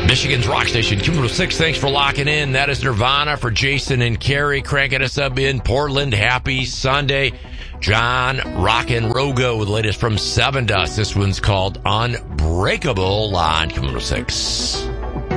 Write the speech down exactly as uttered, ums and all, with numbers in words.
Michigan's Rock Station, Q one oh six. Thanks for locking in. That is Nirvana for Jason and Carrie, cranking us up in Portland. Happy Sunday. John Rockin' Rogo with the latest from Seven Dust. This one's called Unbreakable on Q one oh six.